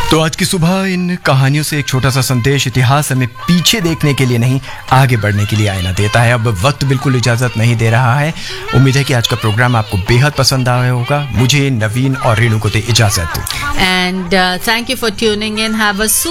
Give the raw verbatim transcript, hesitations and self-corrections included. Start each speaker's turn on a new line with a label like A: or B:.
A: तो आज की सुबह इन कहानियों से एक छोटा सा संदेश, इतिहास हमें पीछे देखने के लिए नहीं आगे बढ़ने के लिए आईना देता है। अब वक्त बिल्कुल इजाजत नहीं दे रहा है। उम्मीद है कि आज का प्रोग्राम आपको बेहद पसंद आया होगा। मुझे, नवीन और रेणु को दे इजाजत।
B: And thank you for tuning in. Have a